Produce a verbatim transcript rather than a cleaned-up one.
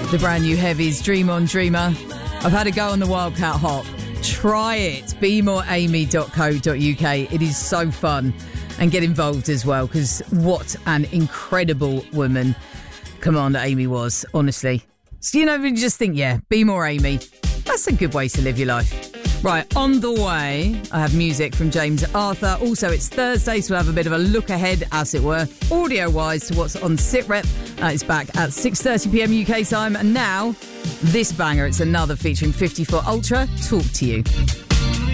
The brand new Heavies, Dream On Dreamer. I've had a go on the Wildcat Hop. Try it. be more amy dot co dot uk. It is so fun. And get involved as well, because what an incredible woman Commander Amy was, honestly. So, you know, you just think, yeah, be more Amy. That's a good way to live your life. Right, on the way, I have music from James Arthur. Also, it's Thursday, so we'll have a bit of a look ahead, as it were, audio-wise, to what's on SitRep. Uh, it's back at six thirty p m U K time. And now, this banger, it's another featuring fifty-four Ultra, Talk to You.